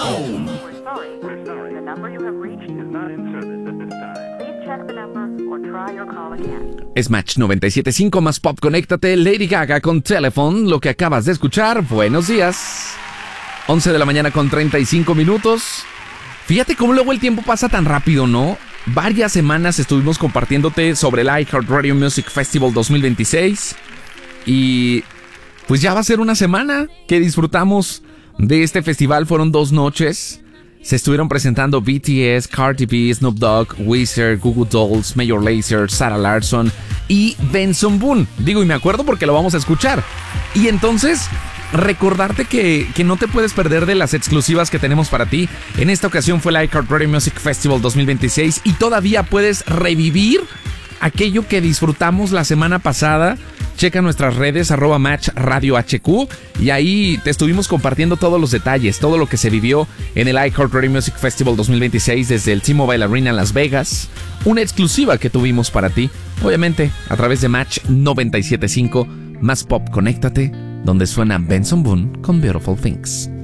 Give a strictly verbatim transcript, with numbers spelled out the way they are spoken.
We're sorry. We're sorry. The number you have reached is not in service at this time. Please check the number or try your call again. Es Match noventa y siete punto cinco más Pop, conéctate. Lady Gaga con Telephone, lo que acabas de escuchar. Buenos días. once de la mañana con treinta y cinco minutos. Fíjate cómo luego el tiempo pasa tan rápido, ¿no? Varias semanas estuvimos compartiéndote sobre el iHeartRadio Music Festival dos mil veintiséis. Y pues ya va a ser una semana que disfrutamos de este festival. Fueron dos noches. Se estuvieron presentando B T S, Cardi B, Snoop Dogg, Weezer, Goo Goo Dolls, Major Lazer, Sarah Larsson y Benson Boone. Digo, y me acuerdo porque lo vamos a escuchar. Y entonces, recordarte que, que no te puedes perder de las exclusivas que tenemos para ti. En esta ocasión fue el iHeartRadio Music Festival dos mil veintiséis y todavía puedes revivir aquello que disfrutamos la semana pasada. Checa nuestras redes, arroba Match Radio H Q, y ahí te estuvimos compartiendo todos los detalles, todo lo que se vivió en el iHeartRadio Music Festival dos mil veintiséis desde el T-Mobile Arena en Las Vegas. Una exclusiva que tuvimos para ti, obviamente a través de Match noventa y siete punto cinco más Pop, conéctate, donde suena Benson Boone con Beautiful Things.